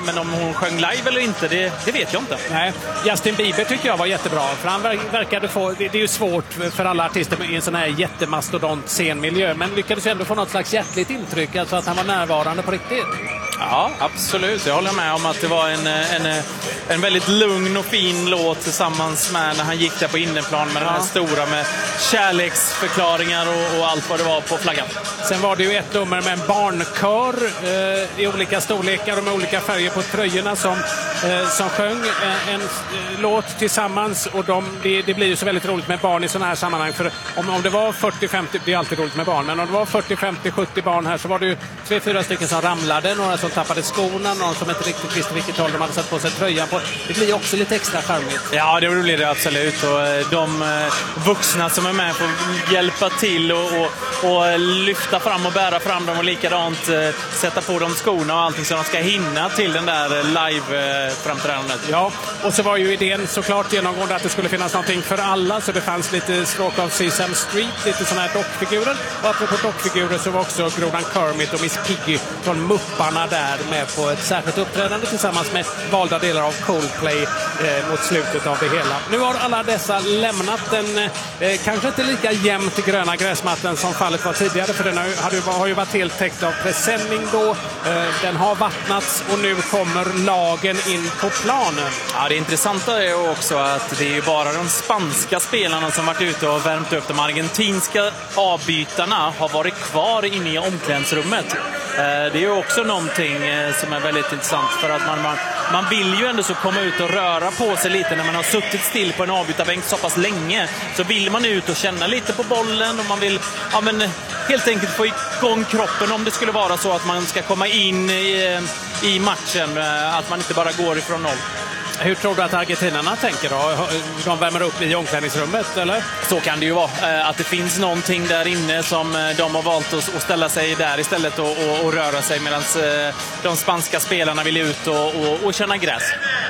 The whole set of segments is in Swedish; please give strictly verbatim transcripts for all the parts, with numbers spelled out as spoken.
men om hon sjöng live eller inte, det, det vet jag inte. Nej, Justin Bieber tycker jag var jättebra. För han verkade få, det, det är ju svårt för alla artister i en sån här jättemastodont scenmiljö, men lyckades ju ändå få något slags hjärtligt intryck, alltså att han var närvarande på riktigt. Ja, absolut. Jag håller med om att det var en, en, en väldigt lugn och fin låt tillsammans med när han gick där på inneplan med ja. den här stora med kärleksförklaringar och, och allt vad det var på flaggan. Sen var det ju ett nummer med en barnkör eh, i olika storlekar och med olika färger på tröjorna som, eh, som sjöng en, en eh, låt tillsammans, och de, det, det blir ju så väldigt roligt med barn i sådana här sammanhang, för om, om det var fyrtio femtio, det är alltid roligt med barn, men om det var fyrtio femtio sjuttio barn här så var det ju tre fyra stycken som ramlade, några som tappade skorna, någon som inte riktigt visste vilket håll de hade satt på sig tröjan på. Det blir också lite extra charmigt. Ja, det blir det absolut, och de vuxna som är med får hjälpa till och, och, och lyfta fram och bära fram dem och likadant eh, sätta på dem skorna och allting så de ska hinna till den där live-framträdandet. Ja, och så var ju idén såklart genomgående att det skulle finnas någonting för alla, så det fanns lite Stroke of Sesame Street, lite sådana här dockfigurer. Och apropå dockfigurer så var också grodan Kermit och Miss Piggy från Mupparna där med på ett särskilt uppträdande tillsammans med valda delar av Coldplay eh, mot slutet av det hela. Nu har alla dessa lämnat den eh, kanske inte lika jämnt gröna gräsmattan som fallet var tidigare, för den har, hade, har ju varit helt täckt av presenning då. Eh, den har vattnats och nu kommer lagen in på planen. Ja, det intressanta är också att det är bara de spanska spelarna som varit ute och värmt upp. De argentinska avbytarna har varit kvar inne i omklädningsrummet. Eh, det är ju också någonting eh, som är väldigt intressant, för att man, man, man vill ju ändå så komma ut och röra på sig lite när man har suttit still på en avbytarbänk så pass länge. Så vill man ut och känna lite på bollen och man vill ja, men, helt enkelt få igång kroppen om det skulle vara så att man ska komma in i, i matchen, att man inte bara går ifrån noll. Hur tror du att argentinarna tänker då? De värmer upp i omklädningsrummet, eller? Så kan det ju vara. Att det finns någonting där inne som de har valt att ställa sig där istället och, och, och röra sig, medan de spanska spelarna vill ut och, och, och känna gräs.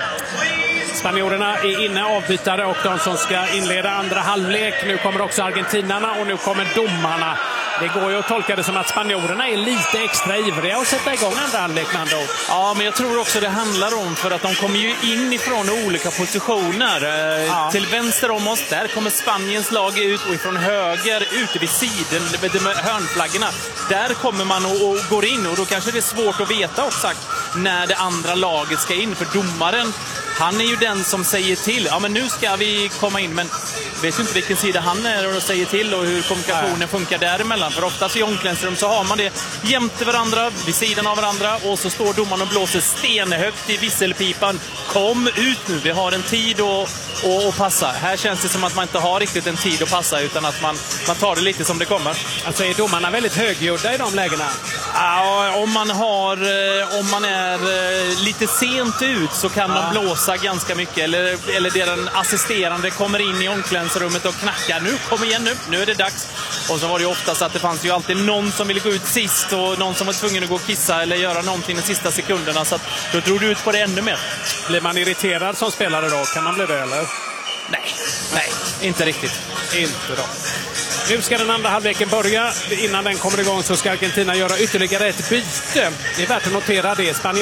Spanjorerna är inne, avbytare, och de som ska inleda andra halvlek. Nu kommer också argentinarna och nu kommer domarna. Det går ju att tolka det som att spanjorerna är lite extra ivriga att sätta igång andra halvlek med andra ord. Ja, men jag tror också det handlar om, för att de kommer ju in ifrån olika positioner. Ja. Till vänster om oss, där kommer Spaniens lag ut, och ifrån höger, ute vid sidan, med hörnflaggorna, där kommer man och, och går in, och då kanske det är svårt att veta exakt när det andra laget ska in, för domaren, han är ju den som säger till. Ja, men nu ska vi komma in, men vet ju inte vilken sida han är och säger till och hur kommunikationen Nej. funkar däremellan. För oftast i omklädningsrum så har man det jämte varandra, vid sidan av varandra, och så står domaren och blåser stenhögt i visselpipan. Kom ut nu, vi har en tid att och, och passa. Här känns det som att man inte har riktigt en tid att passa, utan att man, man tar det lite som det kommer. Alltså är domarna väldigt högljudda i de lägena? Ja, om man, har, om man är lite sent ut så kan ja. de blåsa ganska mycket. Eller, eller den assisterande kommer in i omklädningsrummet och knackar. Nu, kom igen nu, nu är det dags. Och så var det ju oftast att det fanns ju alltid någon som ville gå ut sist och någon som var tvungen att gå och kissa eller göra någonting de sista sekunderna. Så att då drog du ut på det ännu mer. Blir man irriterad som spelare då? Kan man bli det, eller? Nej, nej, inte riktigt. Inte då. Nu ska den andra halvleken börja. Innan den kommer igång så ska Argentina göra ytterligare ett byte. Det är värt att notera det. Spanien